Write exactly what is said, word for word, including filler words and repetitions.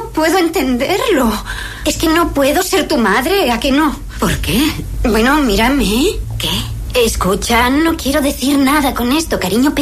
no puedo entenderlo. Es que no puedo ser tu madre, ¿a que no? ¿Por qué? Bueno, mírame. ¿Qué? Escucha, no quiero decir nada con esto, cariño,